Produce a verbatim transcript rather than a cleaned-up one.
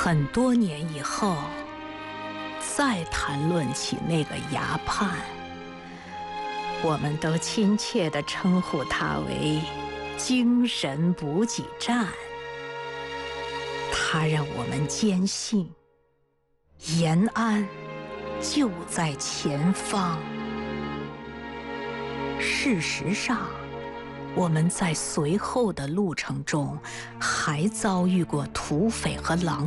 很多年以后，再谈论起那个崖畔，我们都亲切地称呼它为精神补给站。它让我们坚信，延安就在前方。事实上，我们在随后的路程中还遭遇过土匪和狼